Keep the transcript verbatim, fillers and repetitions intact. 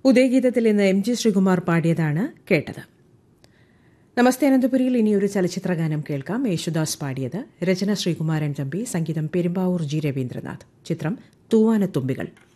ഉദയഗീതത്തിൽ ഇന്ന് M G Sreekumar പാടിയതാണ് കേട്ടത്. നമസ്തേ അനന്തപുരിയിൽ ഇനിയൊരു ചലച്ചിത്രഗാനം കേൾക്കാം. യേശുദാസ് പാടിയത്, രചന ശ്രീകുമാരൻ തമ്പി, സംഗീതം പെരുമ്പാവൂർ ജി രവീന്ദ്രനാഥ്. ചിത്രം തൂവാനത്തുമ്പികൾ.